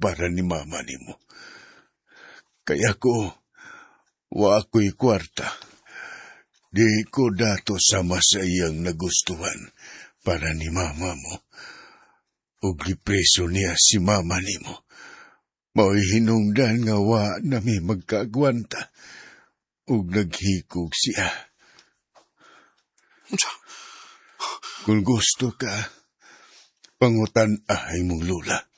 para ni mama nimo. Kaya ko, wa ako'y kwarta. Di ko dato sama sa iyang nagustuhan para ni mama mo. Ug gipreso niya si mama nimo. Mao'y hinungdan nga wa nami magkaagwanta. Ug naghikog siya. Kung gusto ka, pangutan-ahay mong lula.